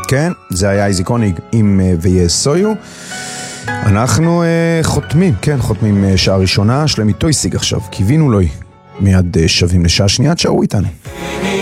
כן, זה היה איזיקוניג עם ויסויו. אנחנו חותמים שעה ראשונה, שלמי טויסיג עכשיו, קיווינו לוי. מיד שווים לשעה שנייה, תשארו איתנו.